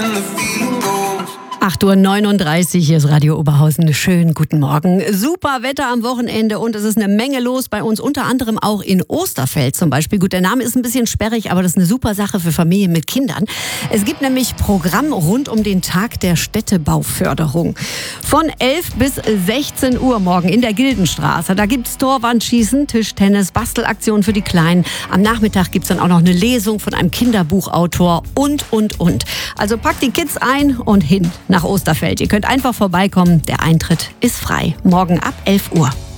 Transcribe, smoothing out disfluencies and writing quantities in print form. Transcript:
8:39 Uhr, hier ist Radio Oberhausen. Schönen guten Morgen. Super Wetter am Wochenende und es ist eine Menge los bei uns, unter anderem auch in Osterfeld zum Beispiel. Gut, der Name ist ein bisschen sperrig, aber das ist eine super Sache für Familien mit Kindern. Es gibt nämlich Programm rund um den Tag der Städtebauförderung. Von 11 bis 16 Uhr morgen in der Gildenstraße. Da gibt's Torwandschießen, Tischtennis, Bastelaktionen für die Kleinen. Am Nachmittag gibt's dann auch noch eine Lesung von einem Kinderbuchautor und. Also packt die Kids ein und hin nach Osterfeld. Ihr könnt einfach vorbeikommen. Der Eintritt ist frei. Morgen ab 11 Uhr.